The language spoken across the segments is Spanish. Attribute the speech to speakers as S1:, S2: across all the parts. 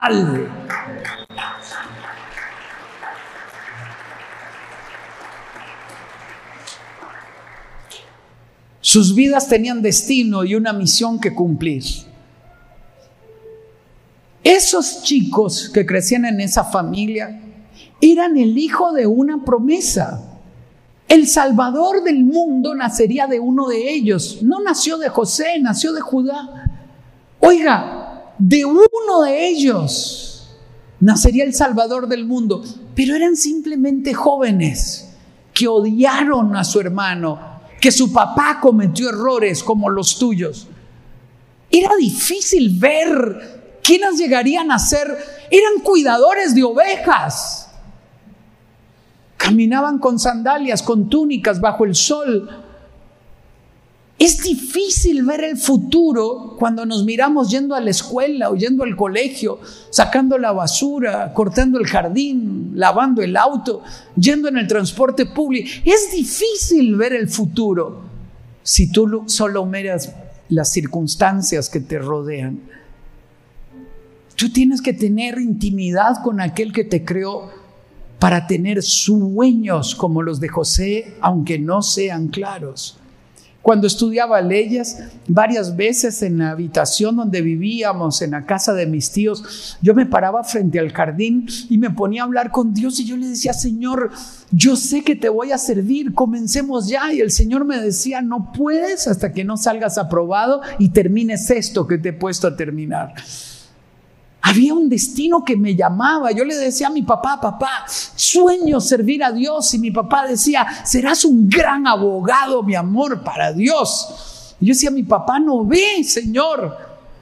S1: Sus vidas tenían destino y una misión que cumplir. Esos chicos que crecían en esa familia eran el hijo de una promesa. El Salvador del mundo nacería de uno de ellos. No nació de José, nació de Judá. Oiga, de uno de ellos nacería el Salvador del mundo. Pero eran simplemente jóvenes que odiaron a su hermano, que su papá cometió errores como los tuyos. Era difícil ver quiénes llegarían a ser. Eran cuidadores de ovejas. Caminaban con sandalias, con túnicas bajo el sol. Es difícil ver el futuro cuando nos miramos yendo a la escuela o yendo al colegio, sacando la basura, cortando el jardín, lavando el auto, yendo en el transporte público. Es difícil ver el futuro si tú solo miras las circunstancias que te rodean. Tú tienes que tener intimidad con aquel que te creó para tener sueños como los de José, aunque no sean claros. Cuando estudiaba leyes, varias veces en la habitación donde vivíamos, en la casa de mis tíos, yo me paraba frente al jardín y me ponía a hablar con Dios y yo le decía: Señor, yo sé que te voy a servir, comencemos ya. Y el Señor me decía: no puedes hasta que no salgas aprobado y termines esto que te he puesto a terminar. Había un destino que me llamaba. Yo le decía a mi papá: papá, sueño servir a Dios. Y mi papá decía: serás un gran abogado, mi amor, para Dios. Y yo decía: mi papá no ve, Señor.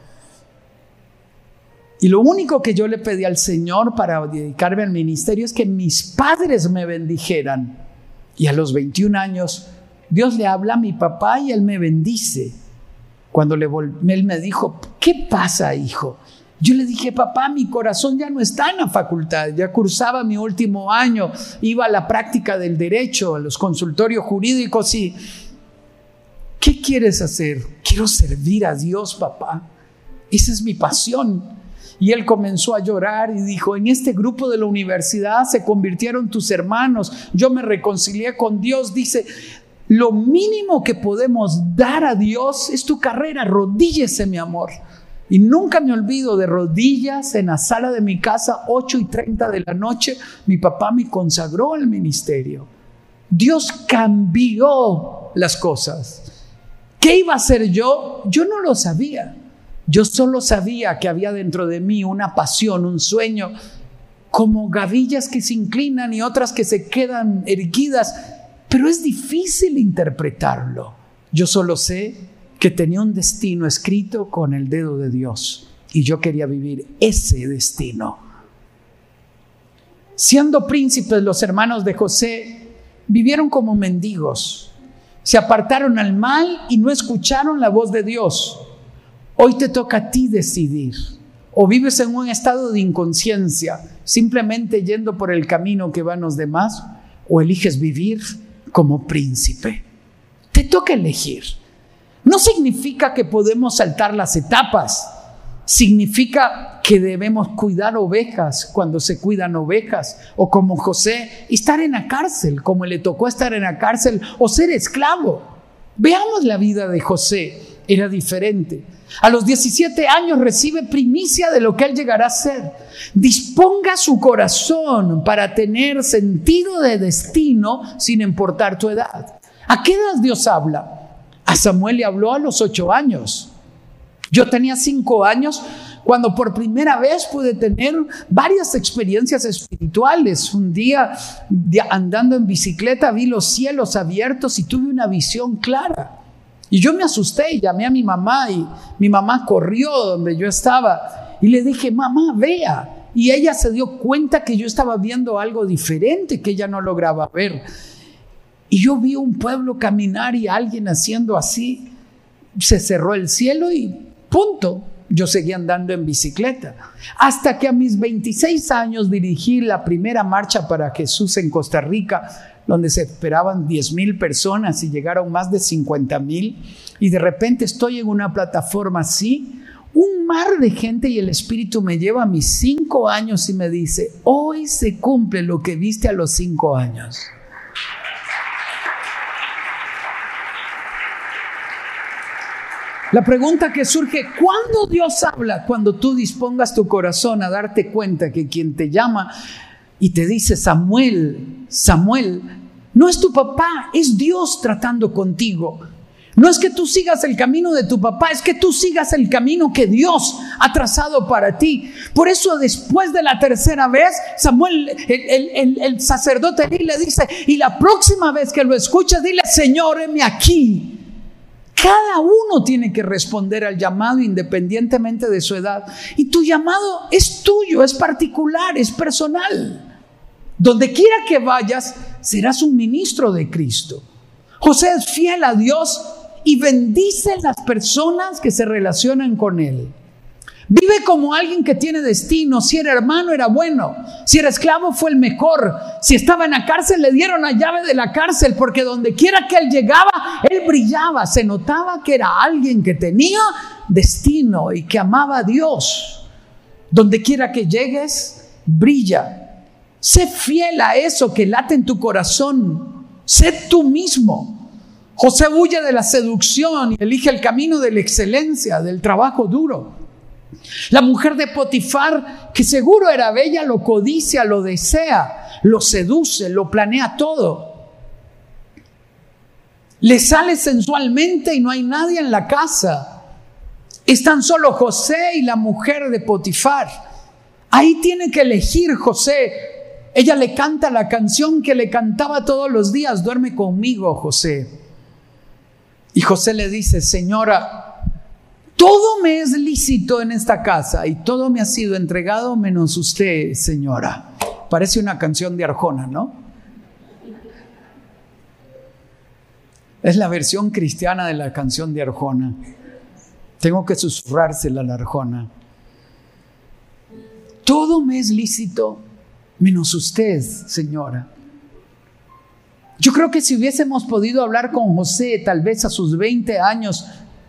S1: Y lo único que yo le pedí al Señor para dedicarme al ministerio es que mis padres me bendijeran. Y a los 21 años, Dios le habla a mi papá y él me bendice. Cuando él me dijo: ¿qué pasa, hijo? Yo le dije: papá, mi corazón ya no está en la facultad, ya cursaba mi último año, iba a la práctica del derecho, a los consultorios jurídicos y ¿qué quieres hacer? Quiero servir a Dios, papá. Esa es mi pasión. Y él comenzó a llorar y dijo: en este grupo de la universidad se convirtieron tus hermanos, yo me reconcilié con Dios. Dice: lo mínimo que podemos dar a Dios es tu carrera, arrodíllese, mi amor. Y nunca me olvido, de rodillas en la sala de mi casa, 8:30 de la noche, mi papá me consagró al ministerio. Dios cambió las cosas. ¿Qué iba a hacer yo? Yo no lo sabía. Yo solo sabía que había dentro de mí una pasión, un sueño, como gavillas que se inclinan y otras que se quedan erguidas, pero es difícil interpretarlo. Yo solo sé que tenía un destino escrito con el dedo de Dios y yo quería vivir ese destino. Siendo príncipes, los hermanos de José vivieron como mendigos, se apartaron al mal y no escucharon la voz de Dios. Hoy te toca a ti decidir: o vives en un estado de inconsciencia, simplemente yendo por el camino que van los demás, o eliges vivir como príncipe. Te toca elegir. No significa que podemos saltar las etapas. Significa que debemos cuidar ovejas cuando se cuidan ovejas. O como José, estar en la cárcel, como le tocó estar en la cárcel, o ser esclavo. Veamos la vida de José. Era diferente. A los 17 años recibe primicia de lo que él llegará a ser. Disponga su corazón para tener sentido de destino sin importar tu edad. ¿A qué edad Dios habla? A Samuel le habló a los 8 años. Yo tenía 5 años cuando por primera vez pude tener varias experiencias espirituales. Un día, andando en bicicleta, vi los cielos abiertos y tuve una visión clara. Y yo me asusté y llamé a mi mamá y mi mamá corrió donde yo estaba y le dije: mamá, vea. Y ella se dio cuenta que yo estaba viendo algo diferente que ella no lograba ver. Y yo vi un pueblo caminar y alguien haciendo así. Se cerró el cielo y punto. Yo seguí andando en bicicleta. Hasta que a mis 26 años dirigí la primera marcha para Jesús en Costa Rica, donde se esperaban 10,000 personas y llegaron más de 50,000. Y de repente estoy en una plataforma así. un mar de gente, y el Espíritu me lleva a mis 5 años y me dice, hoy se cumple lo que viste a los 5 años. La pregunta que surge, ¿cuándo Dios habla? Cuando tú dispongas tu corazón a darte cuenta que quien te llama y te dice Samuel, Samuel, no es tu papá, es Dios tratando contigo. No es que tú sigas el camino de tu papá, es que tú sigas el camino que Dios ha trazado para ti. Por eso después de la tercera vez, Samuel, el sacerdote Elí le dice, y la próxima vez que lo escuches, dile, Señor, heme aquí. Cada uno tiene que responder al llamado independientemente de su edad. Y tu llamado es tuyo, es particular, es personal. Donde quiera que vayas, serás un ministro de Cristo. José es fiel a Dios y bendice las personas que se relacionan con él. Vive como alguien que tiene destino. Si era hermano, era bueno. Si era esclavo, fue el mejor. Si estaba en la cárcel, le dieron la llave de la cárcel, porque donde quiera que él llegaba, él brillaba. Se notaba que era alguien que tenía destino y que amaba a Dios. Donde quiera que llegues, brilla. Sé fiel a eso que late en tu corazón. Sé tú mismo. José huye de la seducción y elige el camino de la excelencia, del trabajo duro. La mujer de Potifar, que seguro era bella, lo codicia, lo desea, lo seduce, lo planea todo. Le sale sensualmente y no hay nadie en la casa. Están solo José y la mujer de Potifar. Ahí tiene que elegir José. Ella le canta la canción que le cantaba todos los días, duerme conmigo, José. Y José le dice, señora, todo me es lícito en esta casa y todo me ha sido entregado menos usted, señora. Parece una canción de Arjona, ¿no? Es la versión cristiana de la canción de Arjona. Tengo que susurrársela a la Arjona. Todo me es lícito menos usted, señora. Yo creo que si hubiésemos podido hablar con José, tal vez a sus 20 años,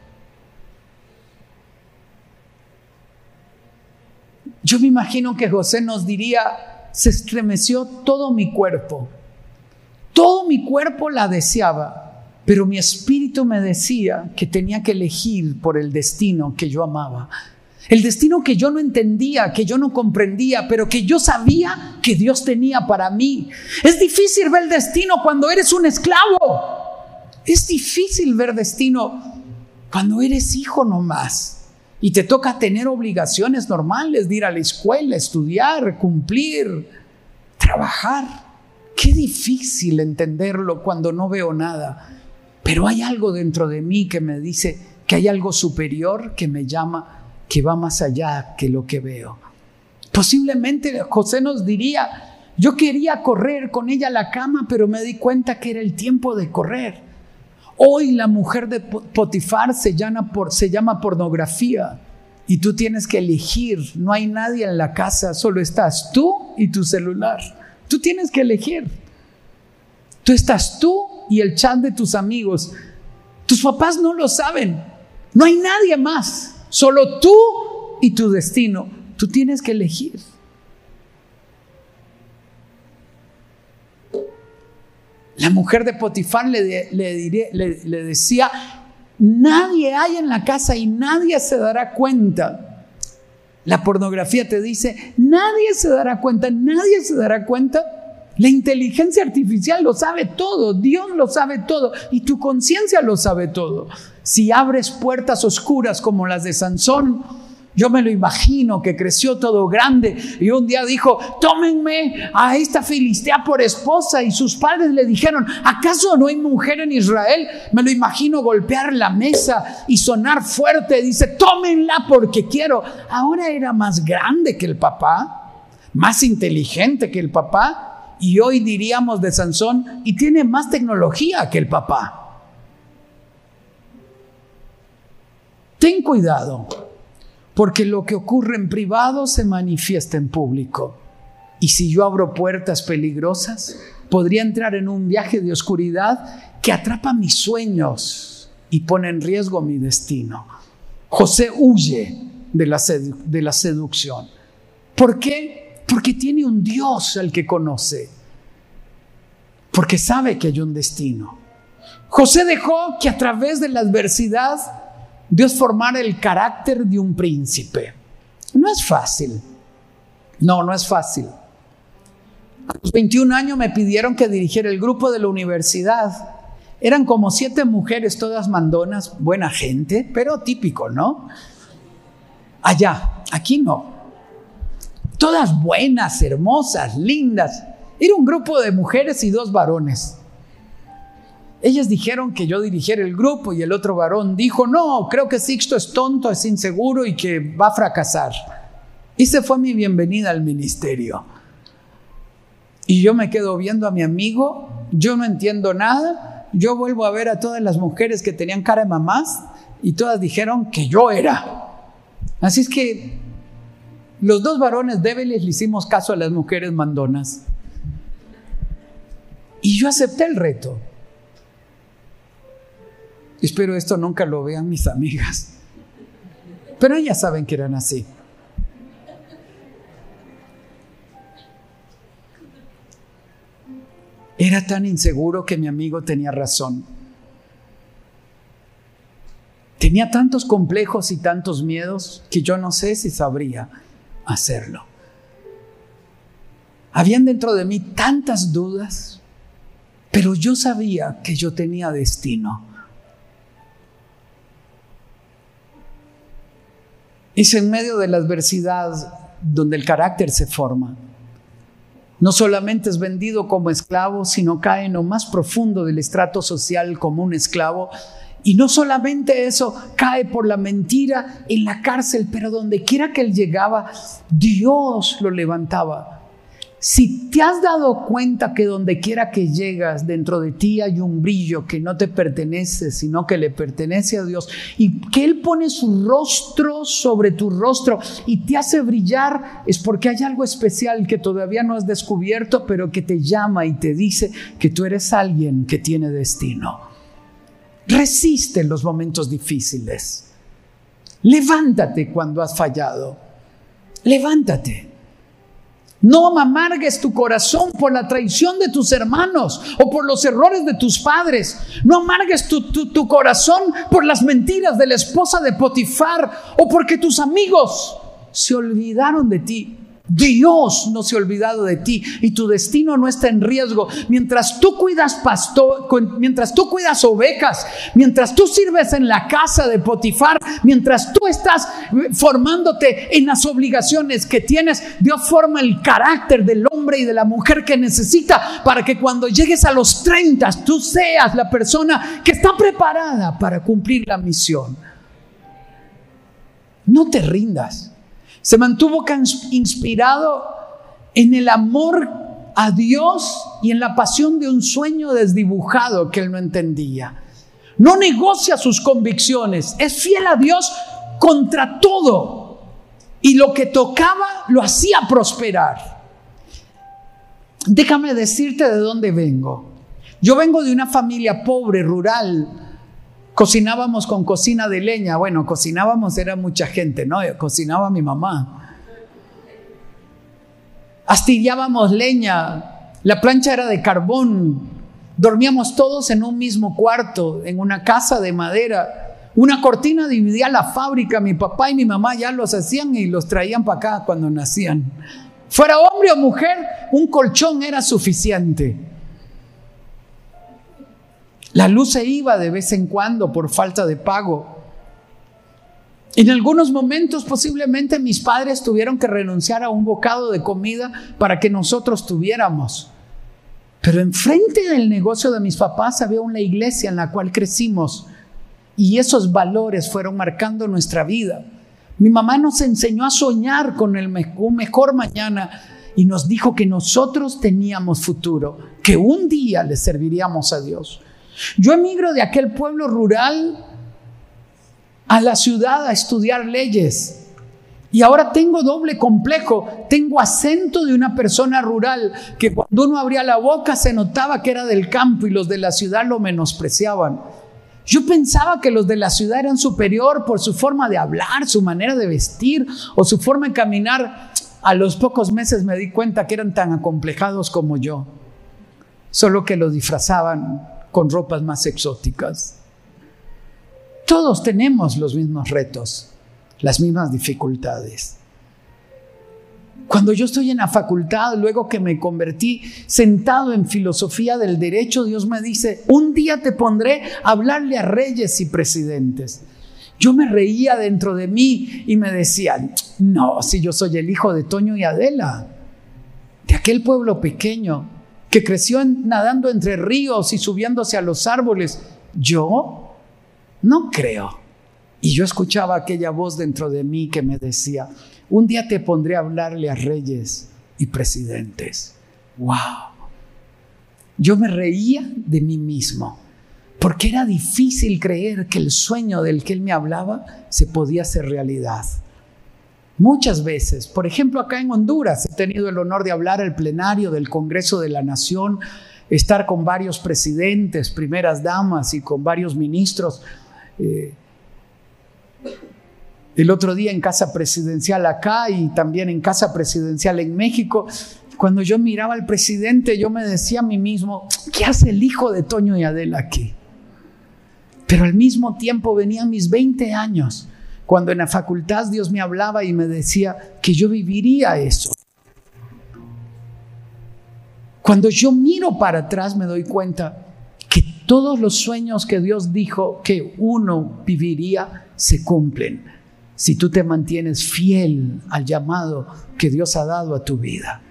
S1: yo me imagino que José nos diría, se estremeció todo mi cuerpo la deseaba, pero mi espíritu me decía que tenía que elegir por el destino que yo amaba. El destino que yo no entendía, que yo no comprendía, pero que yo sabía que Dios tenía para mí. Es difícil ver el destino cuando eres un esclavo. Es difícil ver destino cuando eres hijo nomás. Y te toca tener obligaciones normales de ir a la escuela, estudiar, cumplir, trabajar. Qué difícil entenderlo cuando no veo nada. Pero hay algo dentro de mí que me dice que hay algo superior que me llama, que va más allá que lo que veo. Posiblemente José nos diría, yo quería correr con ella a la cama, pero me di cuenta que era el tiempo de correr. Hoy la mujer de Potifar se llama pornografía y tú tienes que elegir. No hay nadie en la casa, solo estás tú y tu celular. Tú tienes que elegir. Tú estás tú y el chat de tus amigos. Tus papás no lo saben. No hay nadie más. Solo tú y tu destino. Tú tienes que elegir. La mujer de Potifar le decía, nadie hay en la casa y nadie se dará cuenta. La pornografía te dice, nadie se dará cuenta, nadie se dará cuenta. La inteligencia artificial lo sabe todo, Dios lo sabe todo y tu conciencia lo sabe todo. Si abres puertas oscuras como las de Sansón, yo me lo imagino que creció todo grande y un día dijo, tómenme a esta filistea por esposa, y sus padres le dijeron, ¿acaso no hay mujer en Israel? Me lo imagino golpear la mesa y sonar fuerte, dice, tómenla porque quiero. Ahora era más grande que el papá, más inteligente que el papá, y hoy diríamos de Sansón, y tiene más tecnología que el papá. Ten cuidado, porque lo que ocurre en privado se manifiesta en público. Y si yo abro puertas peligrosas, podría entrar en un viaje de oscuridad que atrapa mis sueños y pone en riesgo mi destino. José huye de la seducción. ¿Por qué? Porque tiene un Dios al que conoce. Porque sabe que hay un destino. José dejó que a través de la adversidad Dios formara el carácter de un príncipe. No es fácil. No es fácil. A los 21 años me pidieron que dirigiera el grupo de la universidad. Eran como 7 mujeres, todas mandonas, buena gente, pero típico, ¿no? Allá, aquí no. Todas buenas, hermosas, lindas. Era un grupo de mujeres y 2 varones. Ellas dijeron que yo dirigiera el grupo y el otro varón dijo, no, creo que Sixto es tonto, es inseguro y que va a fracasar. Y esa fue mi bienvenida al ministerio. Y yo me quedo viendo a mi amigo, yo no entiendo nada, yo vuelvo a ver a todas las mujeres que tenían cara de mamás y todas dijeron que yo era. Así es que los 2 varones débiles le hicimos caso a las mujeres mandonas. Y yo acepté el reto. Espero esto nunca lo vean mis amigas. Pero ellas saben que eran así. Era tan inseguro que mi amigo tenía razón. Tenía tantos complejos y tantos miedos que yo no sé si sabría hacerlo. Habían dentro de mí tantas dudas, pero yo sabía que yo tenía destino. Es en medio de la adversidad donde el carácter se forma. No solamente es vendido como esclavo, sino cae en lo más profundo del estrato social como un esclavo. Y no solamente eso, cae por la mentira en la cárcel, pero donde quiera que él llegaba, Dios lo levantaba. Si te has dado cuenta que donde quiera que llegas, dentro de ti hay un brillo que no te pertenece, sino que le pertenece a Dios, y que Él pone su rostro sobre tu rostro y te hace brillar, es porque hay algo especial que todavía no has descubierto, pero que te llama y te dice que tú eres alguien que tiene destino. Resiste en los momentos difíciles. Levántate cuando has fallado. Levántate. No amargues tu corazón por la traición de tus hermanos o por los errores de tus padres. No amargues tu corazón por las mentiras de la esposa de Potifar o porque tus amigos se olvidaron de ti. Dios no se ha olvidado de ti y tu destino no está en riesgo. Mientras tú cuidas mientras tú cuidas ovejas, mientras tú sirves en la casa de Potifar, mientras tú estás formándote en las obligaciones que tienes, Dios forma el carácter del hombre y de la mujer que necesita para que cuando llegues a los 30 tú seas la persona que está preparada para cumplir la misión. No te rindas. Se mantuvo inspirado en el amor a Dios y en la pasión de un sueño desdibujado que él no entendía. No negocia sus convicciones, es fiel a Dios contra todo y lo que tocaba lo hacía prosperar. Déjame decirte de dónde vengo. Yo vengo de una familia pobre, rural. Cocinábamos con cocina de leña. Bueno, cocinábamos, era mucha gente, ¿no? Cocinaba mi mamá. Astillábamos leña. La plancha era de carbón. Dormíamos todos en un mismo cuarto, en una casa de madera. Una cortina dividía la fábrica. Mi papá y mi mamá ya los hacían y los traían para acá cuando nacían. Fuera hombre o mujer, un colchón era suficiente. La luz se iba de vez en cuando por falta de pago. En algunos momentos posiblemente mis padres tuvieron que renunciar a un bocado de comida para que nosotros tuviéramos. Pero enfrente del negocio de mis papás había una iglesia en la cual crecimos y esos valores fueron marcando nuestra vida. Mi mamá nos enseñó a soñar con un mejor mañana y nos dijo que nosotros teníamos futuro, que un día le serviríamos a Dios. Yo emigro de aquel pueblo rural a la ciudad a estudiar leyes y ahora tengo doble complejo. Tengo acento de una persona rural que cuando uno abría la boca se notaba que era del campo y los de la ciudad lo menospreciaban. Yo pensaba que los de la ciudad eran superior por su forma de hablar, su manera de vestir o su forma de caminar. A los pocos meses me di cuenta que eran tan acomplejados como yo, solo que lo disfrazaban con ropas más exóticas. Todos tenemos los mismos retos, las mismas dificultades. Cuando yo estoy en la facultad, luego que me convertí, sentado en filosofía del derecho, Dios me dice: un día te pondré a hablarle a reyes y presidentes. Yo me reía dentro de mí y me decía: no, si yo soy el hijo de Toño y Adela, de aquel pueblo pequeño que creció nadando entre ríos y subiéndose a los árboles. Yo no creo. Y yo escuchaba aquella voz dentro de mí que me decía: un día te pondré a hablarle a reyes y presidentes. ¡Wow! Yo me reía de mí mismo, porque era difícil creer que el sueño del que él me hablaba se podía hacer realidad. Muchas veces, por ejemplo, acá en Honduras, he tenido el honor de hablar al plenario del Congreso de la Nación, estar con varios presidentes, primeras damas y con varios ministros. El otro día en Casa Presidencial acá y también en Casa Presidencial en México, cuando yo miraba al presidente, yo me decía a mí mismo: ¿qué hace el hijo de Toño y Adela aquí? Pero al mismo tiempo venían mis 20 años, cuando en la facultad Dios me hablaba y me decía que yo viviría eso. Cuando yo miro para atrás me doy cuenta que todos los sueños que Dios dijo que uno viviría se cumplen si tú te mantienes fiel al llamado que Dios ha dado a tu vida.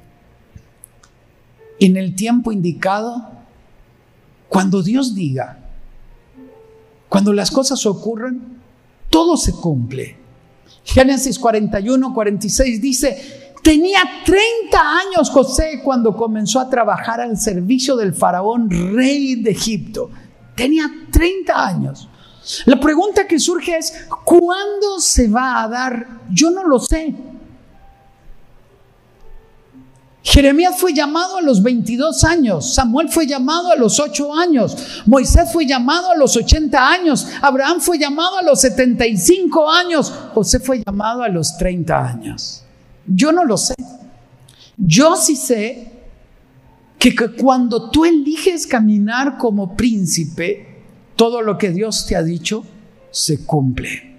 S1: En el tiempo indicado, cuando Dios diga, cuando las cosas ocurran, todo se cumple. Génesis 41:46 dice: tenía 30 años José cuando comenzó a trabajar al servicio del faraón, rey de Egipto. Tenía 30 años. La pregunta que surge es: ¿cuándo se va a dar? Yo no lo sé. Jeremías fue llamado a los 22 años, Samuel fue llamado a los 8 años, Moisés fue llamado a los 80 años, Abraham fue llamado a los 75 años, José fue llamado a los 30 años. Yo no lo sé. Yo sí sé que cuando tú eliges caminar como príncipe, todo lo que Dios te ha dicho se cumple.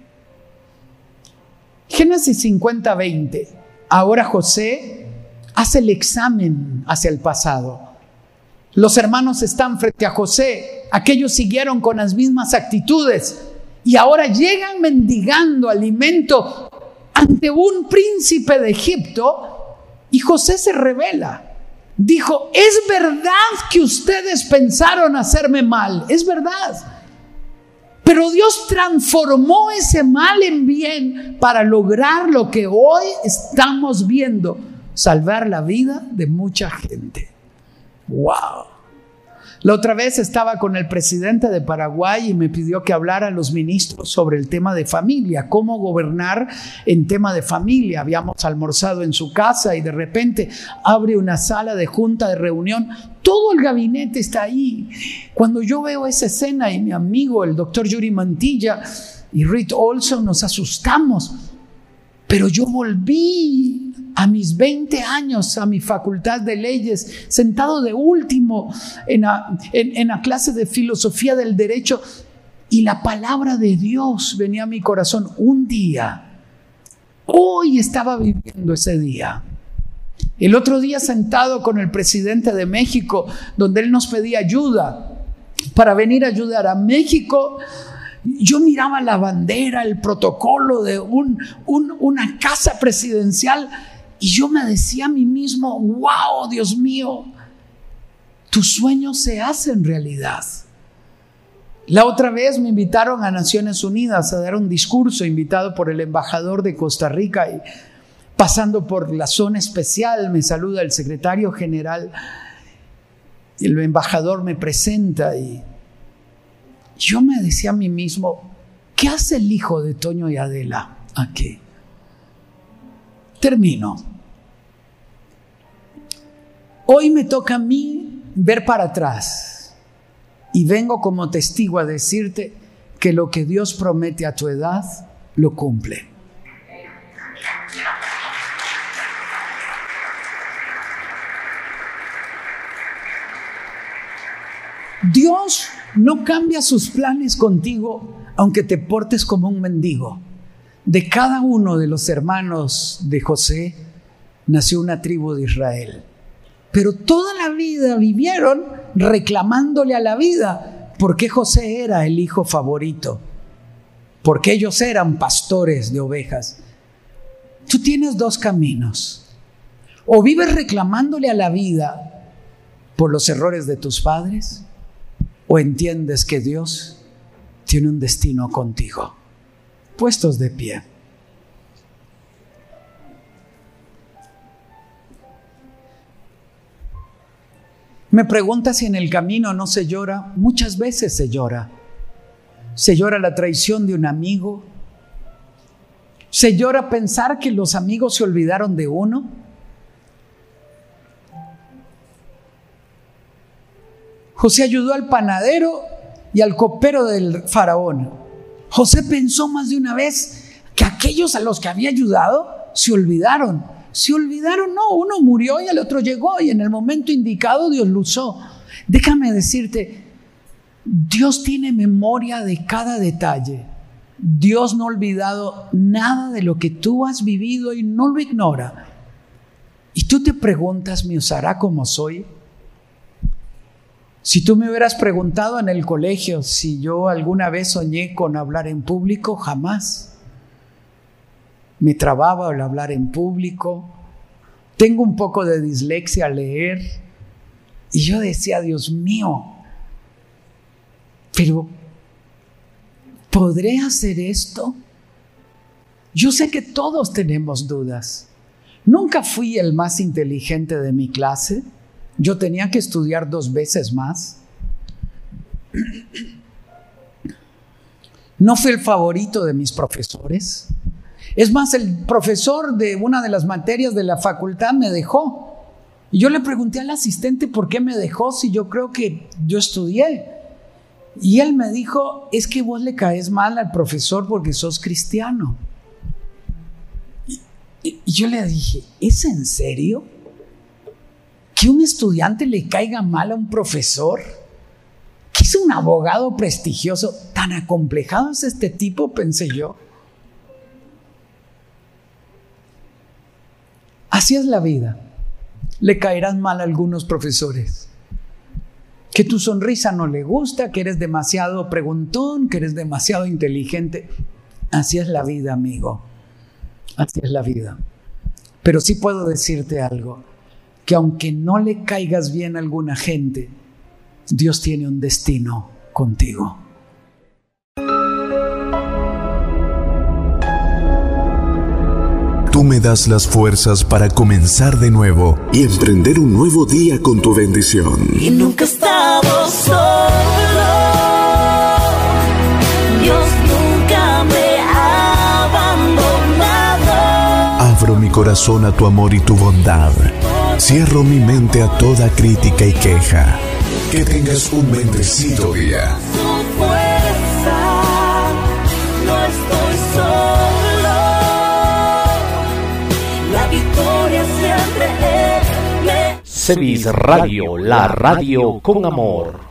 S1: Génesis 50:20. Ahora José hace el examen hacia el pasado. Los hermanos están frente a José. Aquellos siguieron con las mismas actitudes y ahora llegan mendigando alimento ante un príncipe de Egipto, y José se revela. Dijo: es verdad que ustedes pensaron hacerme mal, es verdad. Pero Dios transformó ese mal en bien para lograr lo que hoy estamos viendo: salvar la vida de mucha gente. ¡Wow! La otra vez estaba con el presidente de Paraguay y me pidió que hablara a los ministros sobre el tema de familia, cómo gobernar en tema de familia. Habíamos almorzado en su casa y de repente abre una sala de junta de reunión. Todo el gabinete está ahí. Cuando yo veo esa escena y mi amigo, el doctor Yuri Mantilla y Rick Olson, nos asustamos. Pero yo volví a mis 20 años a mi facultad de leyes, sentado de último en la clase de filosofía del derecho, y la palabra de Dios venía a mi corazón. Un día, hoy estaba viviendo ese día. El otro día sentado con el presidente de México, donde él nos pedía ayuda para venir a ayudar a México, yo miraba la bandera, el protocolo de una casa presidencial, y yo me decía a mí mismo: wow, Dios mío, tus sueños se hacen realidad. La otra vez me invitaron a Naciones Unidas a dar un discurso, invitado por el embajador de Costa Rica, y pasando por la zona especial me saluda el secretario general, y el embajador me presenta, y yo me decía a mí mismo: ¿qué hace el hijo de Toño y Adela aquí? Termino. Hoy me toca a mí ver para atrás y vengo como testigo a decirte que lo que Dios promete a tu edad, lo cumple. Dios no cambia sus planes contigo aunque te portes como un mendigo. De cada uno de los hermanos de José nació una tribu de Israel. Pero toda la vida vivieron reclamándole a la vida porque José era el hijo favorito, porque ellos eran pastores de ovejas. Tú tienes dos caminos. O vives reclamándole a la vida por los errores de tus padres, o entiendes que Dios tiene un destino contigo. Puestos de pie. Me pregunta si en el camino no se llora. Muchas veces se llora. Se llora la traición de un amigo. Se llora pensar que los amigos se olvidaron de uno. José ayudó al panadero y al copero del faraón. José pensó más de una vez que aquellos a los que había ayudado se olvidaron. Se olvidaron, no, uno murió y el otro llegó y en el momento indicado Dios lo usó. Déjame decirte, Dios tiene memoria de cada detalle. Dios no ha olvidado nada de lo que tú has vivido y no lo ignora. Y tú te preguntas, ¿me usará como soy? Si tú me hubieras preguntado en el colegio si yo alguna vez soñé con hablar en público, jamás. Me trababa al hablar en público. Tengo un poco de dislexia al leer. Y yo decía, Dios mío, pero ¿podré hacer esto? Yo sé que todos tenemos dudas. Nunca fui el más inteligente de mi clase. Yo tenía que estudiar 2 veces más. No fui el favorito de mis profesores. Es más, el profesor de una de las materias de la facultad me dejó. Y yo le pregunté al asistente por qué me dejó si yo creo que yo estudié. Y él me dijo, es que vos le caes mal al profesor porque sos cristiano. Y yo le dije, ¿es en serio? ¿Que un estudiante le caiga mal a un profesor? ¿Que es un abogado prestigioso? ¿Tan acomplejado es este tipo? Pensé yo. Así es la vida. Le caerán mal a algunos profesores. Que tu sonrisa no le gusta, que eres demasiado preguntón, que eres demasiado inteligente. Así es la vida, amigo. Así es la vida. Pero sí puedo decirte algo, que aunque no le caigas bien a alguna gente, Dios tiene un destino contigo.
S2: Tú me das las fuerzas para comenzar de nuevo y emprender un nuevo día con tu bendición.
S3: Y nunca he estado solo. Dios nunca me ha abandonado.
S2: Abro mi corazón a tu amor y tu bondad. Cierro mi mente a toda crítica y queja. Que tengas un bendecido día.
S3: Su fuerza, no estoy solo. La victoria siempre es.
S4: Cevis Radio, la radio con amor.